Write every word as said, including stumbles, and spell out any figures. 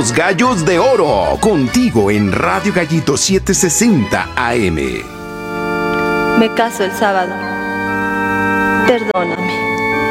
Los Gallos de Oro, contigo en Radio Gallito setecientos sesenta A M. Me caso el sábado. Perdóname.